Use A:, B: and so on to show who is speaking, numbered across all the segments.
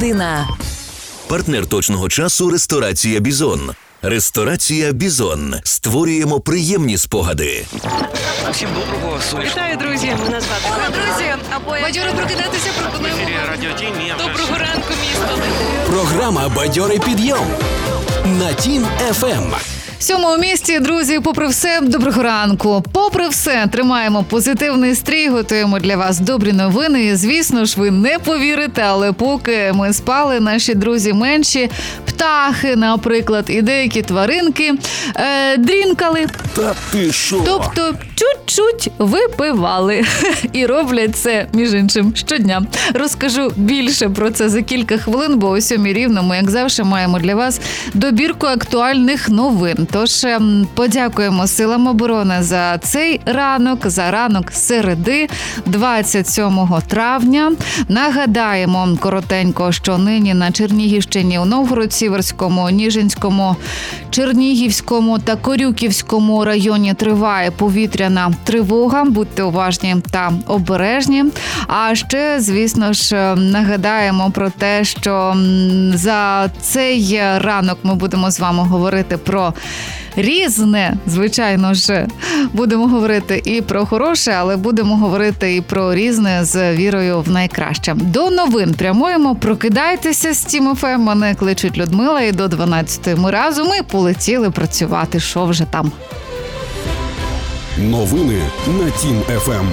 A: година.
B: Партнер точного часу – ресторація «Бізон». Ресторація «Бізон». Створюємо приємні спогади.
C: Всім доброго, сонячного.
D: Вітаю, друзі! Мене звати друзі. Бадьоро прокидатися пропонуємо. Доброго ранку, місто.
A: Програма «Бадьорий підйом» на Тім ФМ.
E: В сьомому місці, друзі, попри все, доброго ранку. Попри все, тримаємо позитивний стрій, готуємо для вас добрі новини. І, звісно ж, ви не повірите, але поки ми спали, наші друзі менші, птахи, наприклад, і деякі тваринки дрінкали.
B: Та ти що?
E: Тобто чуть-чуть випивали. І роблять це, між іншим, щодня. Розкажу більше про це за кілька хвилин, бо о 7:00 рівно ми, як завжди, маємо для вас добірку актуальних новин. Тож подякуємо силам оборони за цей ранок, за ранок середи, 27 травня. Нагадаємо коротенько, що нині на Чернігівщині у Новгород-Сіверському, Ніжинському, Чернігівському та Корюківському районі триває повітряна тривога. Будьте уважні та обережні. А ще, звісно ж, нагадаємо про те, що за цей ранок ми будемо з вами говорити про різне, звичайно ж, будемо говорити і про хороше, але будемо говорити і про різне з вірою в найкраще. До новин прямуємо, прокидайтеся з Тім ФМ, мене кличуть Людмила, і до 12 ми разом і полетіли працювати, що вже там.
A: Новини на Тім ФМ.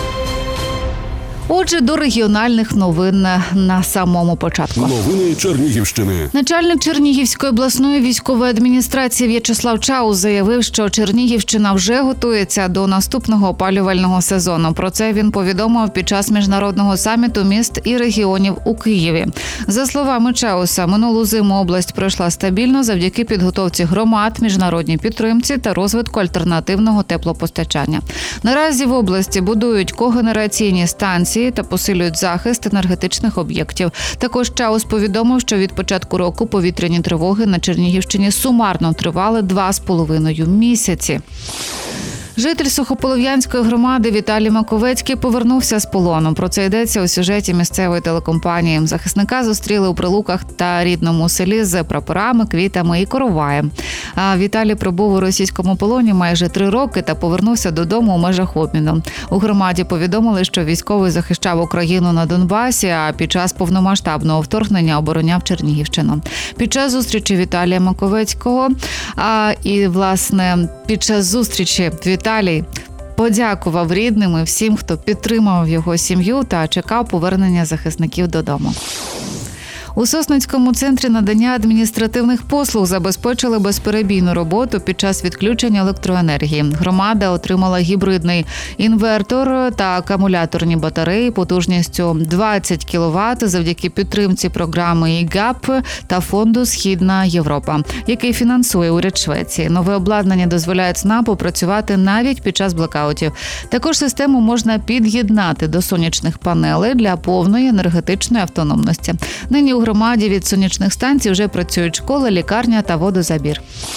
E: Отже, до регіональних новин на самому початку.
A: Новини Чернігівщини.
E: Начальник Чернігівської обласної військової адміністрації В'ячеслав Чаус заявив, що Чернігівщина вже готується до наступного опалювального сезону. Про це він повідомив під час міжнародного саміту міст і регіонів у Києві. За словами Чауса, минулу зиму область пройшла стабільно завдяки підготовці громад, міжнародній підтримці та розвитку альтернативного теплопостачання. Наразі в області будують когенераційні станції та посилюють захист енергетичних об'єктів. Також Чаус повідомив, що від початку року повітряні тривоги на Чернігівщині сумарно тривали 2,5 місяці. Житель Сухополов'янської громади Віталій Маковецький повернувся з полону. Про це йдеться у сюжеті місцевої телекомпанії. Захисника зустріли у Прилуках та рідному селі з прапорами, квітами і короваєм. Віталій пробув у російському полоні майже 3 роки та повернувся додому у межах обміну. У громаді повідомили, що військовий захищав Україну на Донбасі, а під час повномасштабного вторгнення обороняв Чернігівщину. Під час зустрічі Віталія Маковецького під час зустрічі Віталій подякував рідним і всім, хто підтримав його сім'ю та чекав повернення захисників додому. У Сосницькому центрі надання адміністративних послуг забезпечили безперебійну роботу під час відключення електроенергії. Громада отримала гібридний інвертор та акумуляторні батареї потужністю 20 кВт завдяки підтримці програми ІГАП та фонду «Східна Європа», який фінансує уряд Швеції. Нове обладнання дозволяє ЦНАПу працювати навіть під час блекаутів. Також систему можна під'єднати до сонячних панелей для повної енергетичної автономності. Нині у громаді від сонячних станцій вже працюють школи, лікарня та водозабір.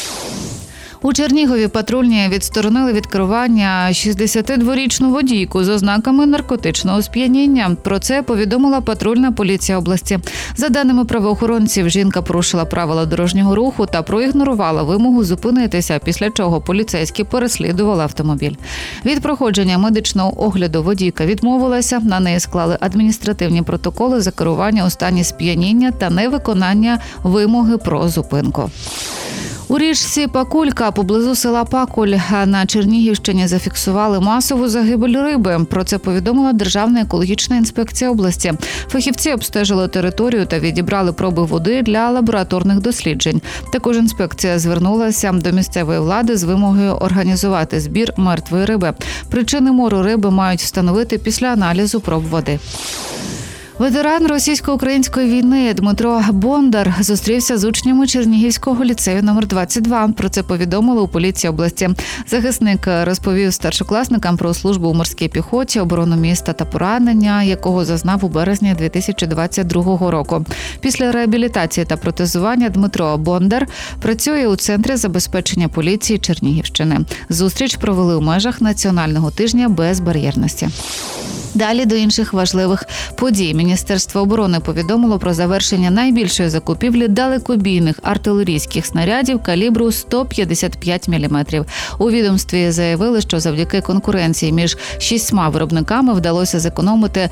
E: У Чернігові патрульні відсторонили від керування 62-річну водійку з ознаками наркотичного сп'яніння. Про це повідомила патрульна поліція області. За даними правоохоронців, жінка порушила правила дорожнього руху та проігнорувала вимогу зупинитися, після чого поліцейські переслідували автомобіль. Від проходження медичного огляду водійка відмовилася, на неї склали адміністративні протоколи за керування у стані сп'яніння та невиконання вимоги про зупинку. У річці Пакулька поблизу села Пакуль на Чернігівщині зафіксували масову загибель риби. Про це повідомила Державна екологічна інспекція області. Фахівці обстежили територію та відібрали проби води для лабораторних досліджень. Також інспекція звернулася до місцевої влади з вимогою організувати збір мертвої риби. Причини мору риби мають встановити після аналізу проб води. Ветеран російсько-української війни Дмитро Бондар зустрівся з учнями Чернігівського ліцею номер 22. Про це повідомили у поліції області. Захисник розповів старшокласникам про службу у морській піхоті, оборону міста та поранення, якого зазнав у березні 2022 року. Після реабілітації та протезування Дмитро Бондар працює у Центрі забезпечення поліції Чернігівщини. Зустріч провели у межах Національного тижня безбар'єрності. Далі до інших важливих подій. Міністерство оборони повідомило про завершення найбільшої закупівлі далекобійних артилерійських снарядів калібру 155 мм. У відомстві заявили, що завдяки конкуренції між 6 виробниками вдалося зекономити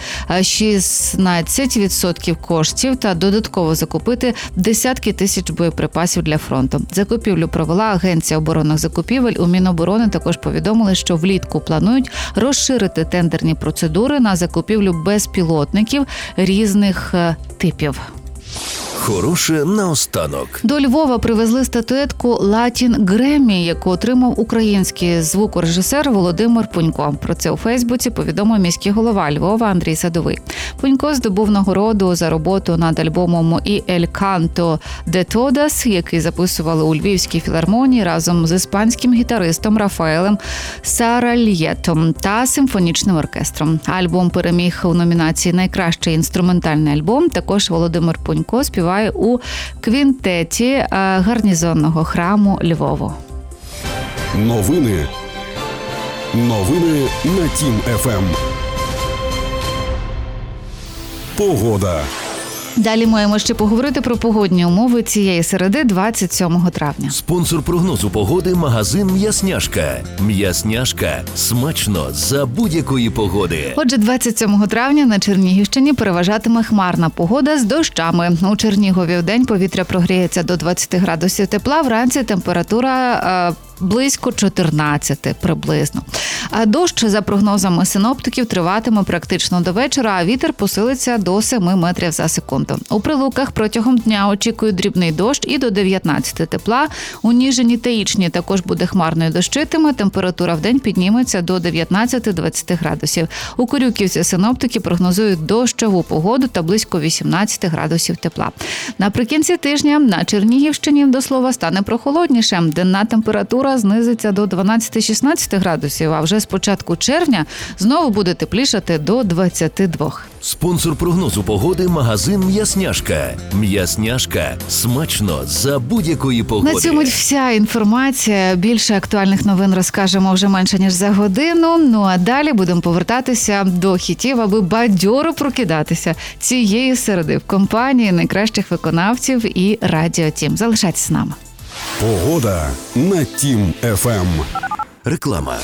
E: 16% коштів та додатково закупити десятки тисяч боєприпасів для фронту. Закупівлю провела Агенція оборонних закупівель. У Міноборони також повідомили, що влітку планують розширити тендерні процедури на закупівлю безпілотників різних типів.
B: Хороше наостанок.
E: До Львова привезли статуетку Latin Grammy, яку отримав український звукорежисер Володимир Пунько. Про це у Фейсбуці повідомив міський голова Львова Андрій Садовий. Пунько здобув нагороду за роботу над альбомом «І Ель Канто де Тодас», який записували у Львівській філармонії разом з іспанським гітаристом Рафаелем Саральєтом та симфонічним оркестром. Альбом переміг у номінації «Найкращий інструментальний альбом». Також Володимир Пунько співає у квінтеті гарнізонного храму Львову.
A: Новини на Тім ФМ. Погода.
E: Далі маємо ще поговорити про погодні умови цієї середи 27 травня.
B: Спонсор прогнозу погоди – магазин «М'ясняшка». «М'ясняшка» – смачно за будь-якої погоди.
E: Отже, 27 травня на Чернігівщині переважатиме хмарна погода з дощами. У Чернігові вдень повітря прогріється до 20 градусів тепла, вранці температура близько 14 приблизно. А дощ, за прогнозами синоптиків, триватиме практично до вечора, а вітер посилиться до 7 метрів за секунду. У Прилуках протягом дня очікують дрібний дощ і до 19 тепла. У Ніжині та Ічні також буде хмарно і дощитиме. Температура вдень підніметься до 19-20 градусів. У Корюківці синоптики прогнозують дощову погоду та близько 18 градусів тепла. Наприкінці тижня на Чернігівщині, до слова, стане прохолодніше. Денна температура знизиться до 12-16 градусів, а вже з початку червня знову буде теплішати до 22.
B: Спонсор прогнозу погоди – магазин «М'ясняшка». «М'ясняшка» – смачно за будь-якої погоди.
E: На цьому вся інформація. Більше актуальних новин розкажемо вже менше, ніж за годину. Ну а далі будемо повертатися до хітів, аби бадьоро прокидатися цієї середи в компанії найкращих виконавців і Радіо Тім. Залишайтеся з нами.
A: Погода на Тім ФМ.
B: Реклама.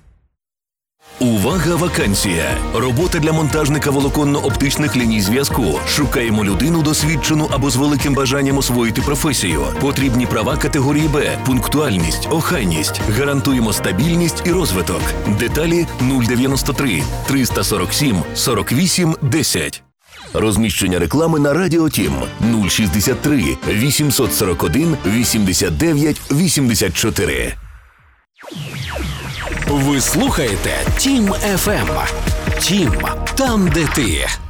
B: Увага, вакансія! Робота для монтажника волоконно-оптичних ліній зв'язку. Шукаємо людину досвідчену або з великим бажанням освоїти професію. Потрібні права категорії Б, пунктуальність, охайність. Гарантуємо стабільність і розвиток. Деталі 093 347 48 10. Розміщення реклами на Радіо Тім 063 841 89 84.
A: Ви слухаєте Тім ФМ. Тім, там, де ти.